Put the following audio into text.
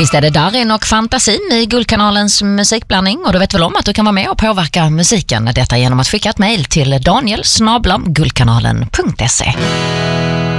Visst är det Darin och fantasin i Guldkanalens musikblandning, och du vet väl om att du kan vara med och påverka musiken. Detta genom att skicka ett mejl till daniel@guldkanalen.se.